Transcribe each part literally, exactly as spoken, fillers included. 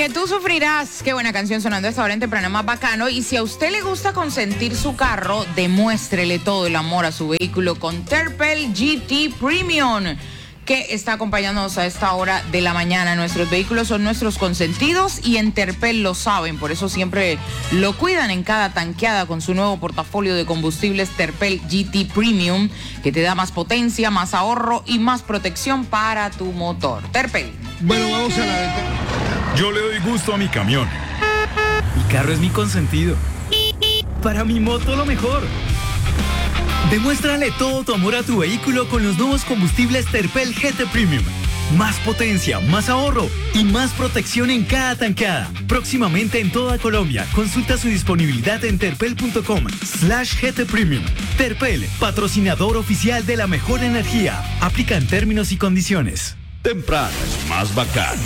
Que tú sufrirás. Qué buena canción sonando esta hora en Temprano Más Bacano. Y si a usted le gusta consentir su carro, demuéstrele todo el amor a su vehículo con Terpel G T Premium, que está acompañándonos a esta hora de la mañana. Nuestros vehículos son nuestros consentidos y en Terpel lo saben, por eso siempre lo cuidan en cada tanqueada con su nuevo portafolio de combustibles Terpel G T Premium, que te da más potencia, más ahorro y más protección para tu motor. Terpel. Bueno, vamos a la venta. Yo le doy gusto a mi camión. Mi carro es mi consentido. Para mi moto lo mejor. Demuéstrale todo tu amor a tu vehículo con los nuevos combustibles Terpel G T Premium. Más potencia, más ahorro y más protección en cada tanqueada. Próximamente en toda Colombia. Consulta su disponibilidad en terpel.com slash GT Premium. Terpel, patrocinador oficial de la mejor energía. Aplican términos y condiciones. Temprano es más bacano.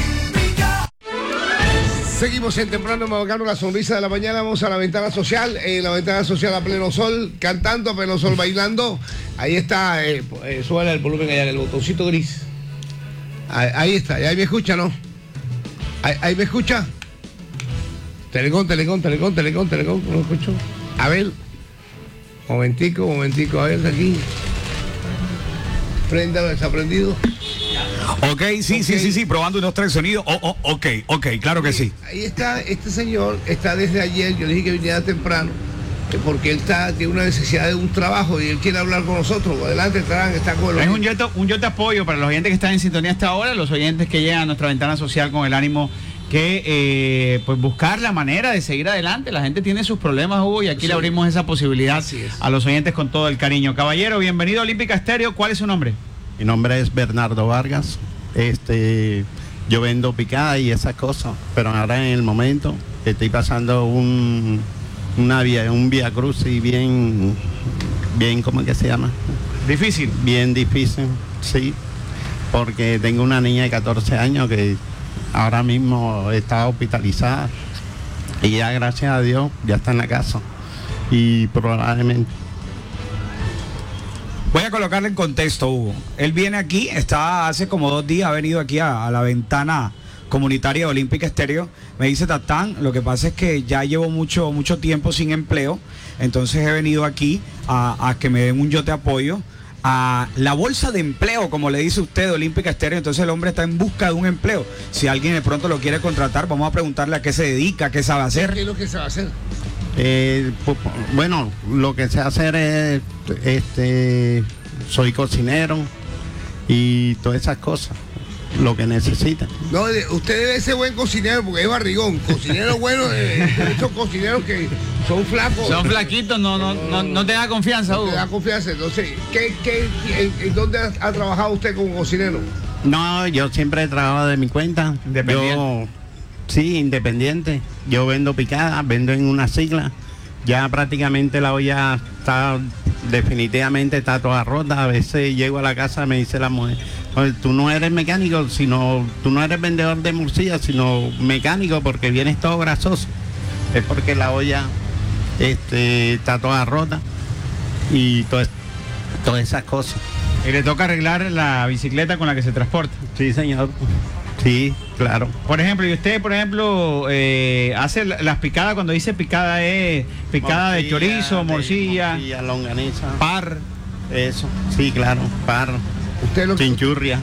Seguimos en Temprano Más Bacano, la sonrisa de la mañana. Vamos a la ventana social, en la ventana social a pleno sol, cantando a pleno sol, bailando. Ahí está, eh, eh, suena el volumen allá, el botoncito gris. Ahí, ahí está, ahí me escucha, ¿no? Ahí, ahí me escucha. Telecom, Telecom, Telecom, Telecom, Telecom, ¿no lo escucho? A ver, momentico, momentico, a ver, aquí. Préndalo, está prendido. Ok, sí, okay. sí, sí, sí, probando unos tres sonidos. Oh, oh, ok, ok, claro que sí. Ahí está, este señor está desde ayer, yo le dije que viniera temprano, porque él está, tiene una necesidad de un trabajo y él quiere hablar con nosotros. Adelante, estarán, está con Es un yo, te, un yo te apoyo para los oyentes que están en sintonía hasta ahora, los oyentes que llegan a nuestra ventana social con el ánimo que eh, pues buscar la manera de seguir adelante. La gente tiene sus problemas, Hugo, y aquí sí le abrimos esa posibilidad a los oyentes con todo el cariño. Caballero, bienvenido a Olímpica Estéreo. ¿Cuál es su nombre? Mi nombre es Bernardo Vargas. Este, yo vendo picada y esas cosas, pero ahora en el momento estoy pasando un una vía, un vía cruz y bien, bien, ¿cómo es que se llama? Difícil. Bien difícil, sí, porque tengo una niña de catorce años que ahora mismo está hospitalizada y ya gracias a Dios ya está en la casa y probablemente. Voy a colocarle en contexto, Hugo. Él viene aquí, está hace como dos días, ha venido aquí a, a la ventana comunitaria de Olímpica Estéreo. Me dice, Tatán, lo que pasa es que ya llevo mucho, mucho tiempo sin empleo, entonces he venido aquí a, a que me den un yo te apoyo, a la bolsa de empleo, como le dice usted, de Olímpica Estéreo. Entonces el hombre está en busca de un empleo. Si alguien de pronto lo quiere contratar, vamos a preguntarle a qué se dedica, qué sabe hacer. ¿Qué es lo que sabe hacer? Eh, bueno, lo que sé hacer es, este, soy cocinero y todas esas cosas, lo que necesita. No, usted debe ser buen cocinero porque es barrigón. Cocinero bueno, eh, estos cocineros que son flacos. Son flaquitos, no, no, no, no te da confianza, Hugo. No te da confianza. Entonces, ¿qué, qué, en, en dónde ha, ha trabajado usted como cocinero? No, yo siempre he trabajado de mi cuenta. Independiente. Yo, sí, independiente. Yo vendo picada, vendo en una sigla. Ya prácticamente la olla está, definitivamente está toda rota. A veces llego a la casa y me dice la mujer, oye, tú no eres mecánico, sino, tú no eres vendedor de morcilla, sino mecánico porque vienes todo grasoso. Es porque la olla este, está toda rota y todas, todas esas cosas. Y le toca arreglar la bicicleta con la que se transporta. Sí, señor. Sí, claro. Por ejemplo, y usted, por ejemplo, eh, hace las picadas, cuando dice picada es picada morcilla, de chorizo, morcilla, de morcilla, longaniza, par. Eso, sí, claro, par. Usted lo chinchurria.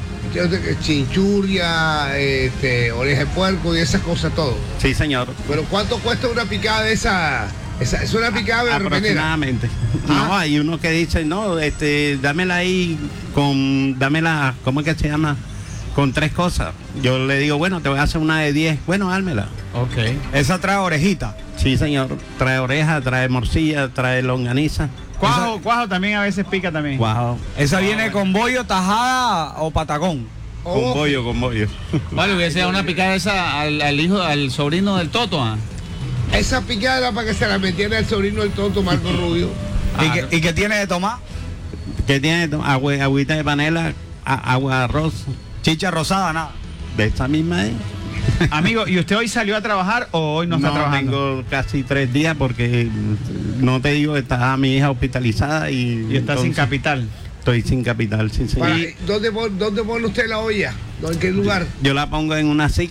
Chinchurria, este, oreja de puerco y esas cosas, todo. Sí, señor. Pero ¿cuánto cuesta una picada de esa? Esa es una picada de aproximadamente. ¿Ah? No, hay uno que dice, no, este, dámela ahí con, dámela, ¿cómo es que se llama? Con tres cosas. Yo le digo, bueno, te voy a hacer una de diez. Bueno, hármela. Ok. ¿Esa trae orejita? Sí, señor. Trae oreja, trae morcilla, trae longaniza. Cuajo, Esa... cuajo también a veces pica también. Cuajo. ¿Esa cuajo, viene bueno. con bollo, tajada o patagón? Con oh. bollo, con bollo. Vale, que sea una picada esa al, al hijo, al sobrino del Toto, ¿ah? Esa picada para que se la metiera el sobrino del Toto, Marco Rubio. ¿Y, ah, qué, ¿Y qué tiene de tomar? ¿Qué tiene de tomar? Agua, agüita de panela, a, agua de arroz. Chicha rosada, nada. De esta misma es. Amigo, ¿y usted hoy salió a trabajar o hoy no está no, trabajando? Tengo casi tres días porque no te digo, está mi hija hospitalizada y... Y está sin capital. Estoy sin capital, sin señor. ¿Dónde, ¿Dónde pone usted la olla? ¿En qué lugar? Yo la pongo en una cicla.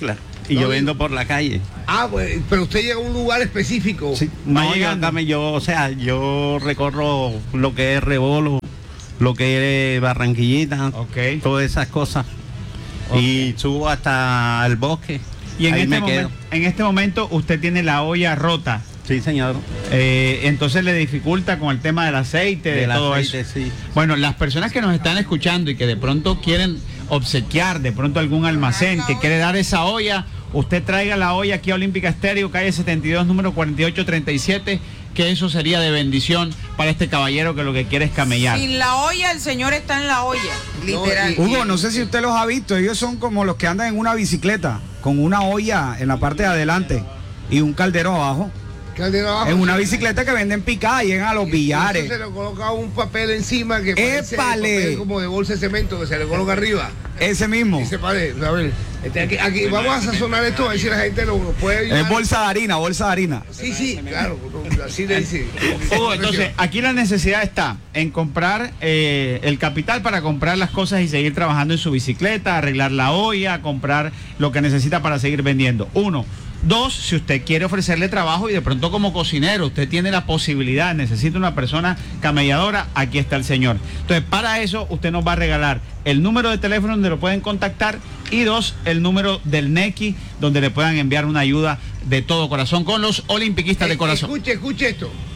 y No, yo digo- vendo por la calle. Ah, pues, pero usted llega a un lugar específico. Sí, Va no, yo, llegando. dame, yo, o sea, yo recorro lo que es Rebolo, lo que es Barranquillita, Ok. todas esas cosas. Y subo hasta el bosque. Y en ahí este, me momen- quedo. en este momento usted tiene la olla rota. Sí, señor. Eh, entonces le dificulta con el tema del aceite, de Del todo aceite, eso. sí. Bueno, las personas que nos están escuchando y que de pronto quieren obsequiar de pronto algún almacén que quiere dar esa olla, usted traiga la olla aquí a Olímpica Estéreo, calle setenta y dos, número cuarenta y ocho treinta y siete, que eso sería de bendición para este caballero que lo que quiere es camellar. Sin la olla, el señor está en la olla, literal. No, Hugo, no sé si usted los ha visto, ellos son como los que andan en una bicicleta, con una olla en la parte de adelante y un caldero abajo. Caldero abajo. En una bicicleta que venden picada, llegan a los Y billares. eso se le coloca un papel encima que parece ¡Épale! papel como de bolsa de cemento que se le coloca arriba. Ese mismo. Y se pare, a ver, este, aquí, aquí vamos a sazonar esto, a ver si la gente lo, lo puede ayudar. Es bolsa de harina, bolsa de harina. Sí, sí, claro, no, así le dice. Hugo, entonces aquí la necesidad está en comprar eh, el capital para comprar las cosas y seguir trabajando en su bicicleta, arreglar la olla, comprar lo que necesita para seguir vendiendo. Uno. Dos, si usted quiere ofrecerle trabajo y de pronto como cocinero usted tiene la posibilidad, necesita una persona camelladora, aquí está el señor. Entonces para eso usted nos va a regalar el número de teléfono donde lo pueden contactar y dos, el número del Nequi donde le puedan enviar una ayuda de todo corazón con los olimpiquistas de Eh, corazón. Escuche, escuche esto.